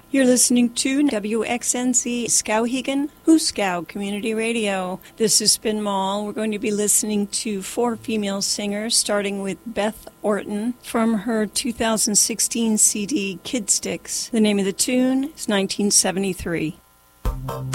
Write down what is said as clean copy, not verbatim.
You're listening to WXNC Skowhegan, Hooskow Community Radio. This is Spin Mall. We're going to be listening to 4 female singers, starting with Beth Orton from her 2016 CD, Kid Sticks. The name of the tune is 1973.